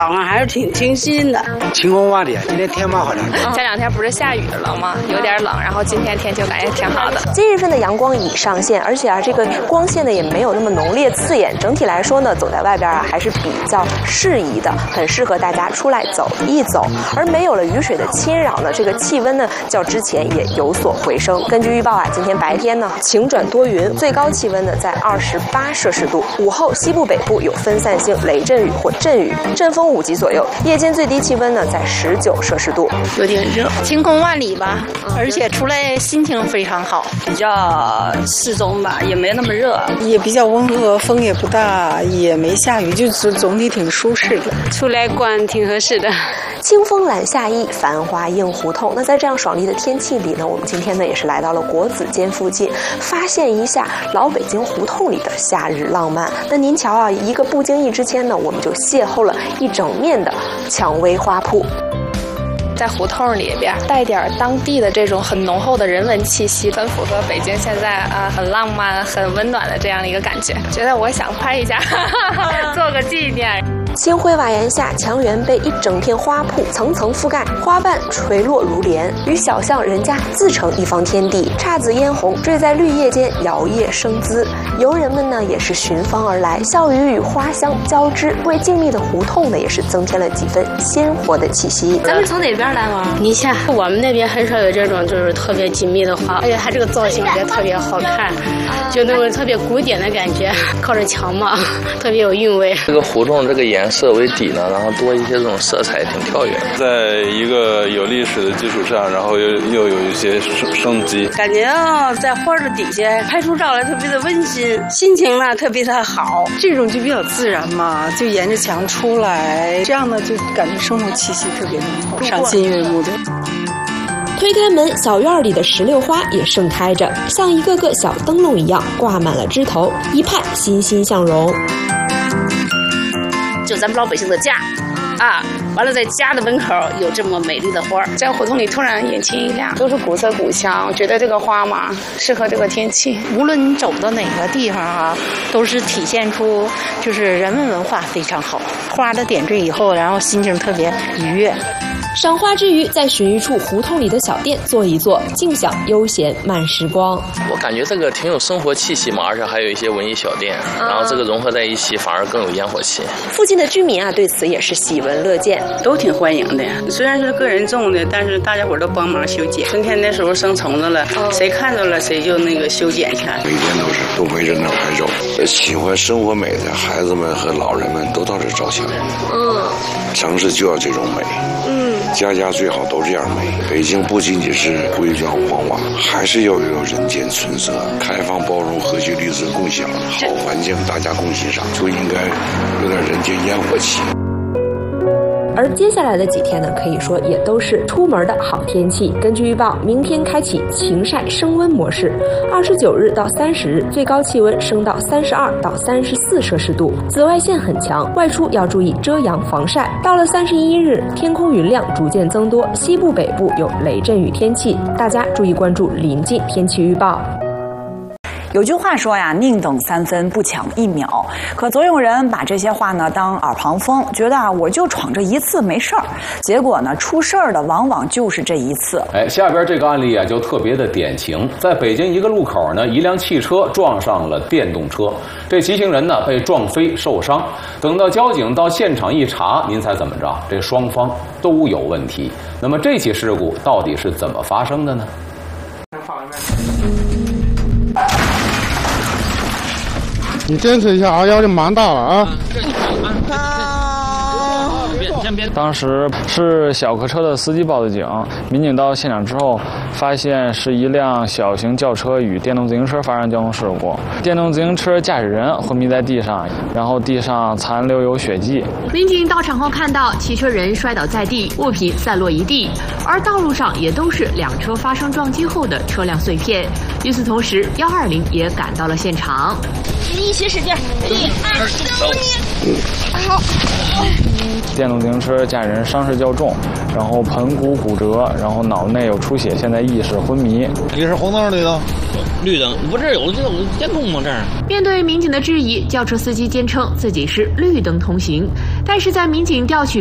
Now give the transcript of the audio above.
早上还是挺新的。 晴空万里，今天天蛮好的。 前2天不是下雨了吗？有点冷，然后今天天气我感觉挺好的。 今日份的阳光已上线，而且这个光线呢也没有那么浓烈刺眼，整体来说呢，走在外边还是比较适宜的，很适合大家出来走一走。而没有了雨水的侵扰呢，这个气温呢较之前也有所回升。根据预报今天白天呢晴转多云，最高气温呢在28摄氏度。午后西部北部有分散性雷阵雨或阵雨，阵风5级左右。夜间最低气温呢在19摄氏度， 有点热， 晴空万里吧，而且出来心情非常好， 比较适中吧，也没那么热， 也比较温和，风也不大，也没下雨，就是总体挺舒适的， 出来逛挺合适的。 清风揽夏意，繁花映胡同。那在这样爽利的天气里呢，我们今天呢也是来到了国子监附近，发现一下老北京胡同里的夏日浪漫。那您瞧一个不经意之间呢，我们就邂逅了一整面的蔷薇花铺。 在胡同里边带点当地的这种很浓厚的人文气息，很符合北京现在很浪漫、很温暖的这样的一个感觉。觉得我想拍一下，做个纪念。 青灰瓦檐下，墙垣被一整片花铺层层覆盖，花瓣垂落如帘，与小巷人家自成一方天地。姹紫嫣红缀在绿叶间，摇曳生姿。游人们呢也是寻芳而来，笑语与花香交织，为静谧的胡同呢也是增添了几分鲜活的气息。 咱们从哪边来吗？ 宁夏，我们那边很少有这种就是特别紧密的花，而且它这个造型也特别好看，就那种特别古典的感觉，靠着墙嘛，特别有韵味。 这个胡同这个颜色为底呢，然后多一些这种色彩，挺跳跃。 在一个有历史的基础上，然后又有一些生机， 感觉在花的底下拍出照来特别的温馨，心情呢特别的好。 这种就比较自然嘛，就沿着墙出来，这样呢就感觉生活气息特别浓厚，赏心悦目的。 推开门，小院里的石榴花也盛开着，像一个个小灯笼一样挂满了枝头，一派欣欣向荣。 就咱们老百姓的家完了在家的门口有这么美丽的花， 在胡同里突然眼前一亮，都是古色古香，我觉得这个花嘛适合这个天气。 无论你走到哪个地方都是体现出就是人文文化非常好。花的点缀以后，然后心情特别愉悦。 赏花之余，在寻一处胡同里的小店坐一坐，静享悠闲慢时光。 我感觉这个挺有生活气息嘛，而且还有一些文艺小店，然后这个融合在一起，反而更有烟火气。 附近的居民对此也是喜闻乐见， 都挺欢迎的。虽然是个人种的，但是大家伙都帮忙修剪。春天的时候生虫子了，谁看到了谁就那个修剪去。 每天都围着那拍照，喜欢生活美的孩子们和老人们都到这照相。城市就要这种美。家家最好都这样美。北京不仅仅是规装黄瓦，还是要有人间春色，开放包容、和谐、绿色共享，好环境大家共欣赏，就应该有点人间烟火气。 而接下来的几天呢，可以说也都是出门的好天气。根据预报，明天开启晴晒升温模式，29日到30日最高气温升到32到34摄氏度，紫外线很强，外出要注意遮阳防晒。到了31日，天空云量逐渐增多，西部北部有雷阵雨天气，大家注意关注临近天气预报。 有句话说呀，宁等3分不抢1秒。可总有人把这些话呢当耳旁风，觉得我就闯这一次没事儿。结果呢，出事儿的往往就是这一次。 下边这个案例就特别的典型。在北京一个路口呢，一辆汽车撞上了电动车，这骑行人呢被撞飞受伤。等到交警到现场一查，您猜怎么着？这双方都有问题。那么这起事故到底是怎么发生的呢？ 你坚持一下压力蛮大了啊！ 当时是小客车的司机报的警，民警到现场之后，发现是一辆小型轿车与电动自行车发生交通事故，电动自行车驾驶人昏迷在地上，然后地上残留有血迹。 民警到场后看到汽车人摔倒在地，物品散落一地，而道路上也都是两车发生撞击后的车辆碎片。与此同时，120也赶到了现场。 一起使劲，1、2、3，好。 电动自行车驾驶人伤势较重，然后盆骨骨折，然后脑内有出血，现在意识昏迷。 你是红灯绿灯？绿灯，不是有监控吗？这儿。 面对民警的质疑，轿车司机坚称自己是绿灯通行，但是在民警调取